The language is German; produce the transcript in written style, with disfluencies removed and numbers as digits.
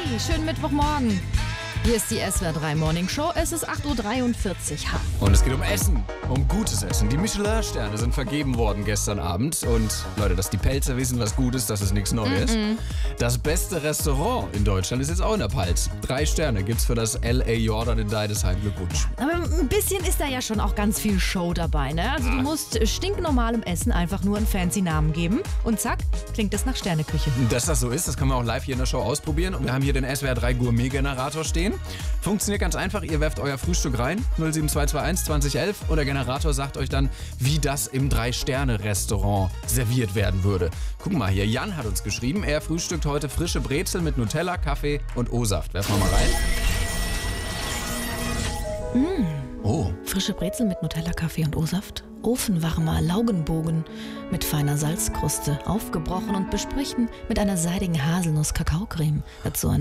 schönen Mittwochmorgen. Hier ist die SWR 3 Morning Show. Es ist 8.43 Uhr. Und es geht um Essen, um gutes Essen. Die Michelin-Sterne sind vergeben worden gestern Abend. Und Leute, dass die Pelzer wissen, was gut ist, das ist nichts Neues. Das beste Restaurant in Deutschland ist jetzt auch in der Palz. 3 Sterne gibt's für das L.A. Jordan in Deidesheim. Glückwunsch. Aber ein bisschen ist da ja schon auch ganz viel Show dabei, ne? Also du musst stinknormalem Essen einfach nur einen fancy Namen geben. Und zack, klingt es nach Sterneküche. Dass das so ist, das können wir auch live hier in der Show ausprobieren. Und wir haben hier den SWR 3 Gourmet-Generator stehen. Funktioniert ganz einfach, ihr werft euer Frühstück rein, 07221 2011, und der Generator sagt euch dann, wie das im 3-Sterne-Restaurant serviert werden würde. Guck mal hier, Jan hat uns geschrieben, er frühstückt heute frische Brezel mit Nutella, Kaffee und O-Saft. Werfen wir mal rein. Oh. Frische Brezel mit Nutella, Kaffee und O-Saft. Ofenwarmer Laugenbogen mit feiner Salzkruste, aufgebrochen und besprichen mit einer seidigen Haselnuss-Kakaocreme. Dazu eine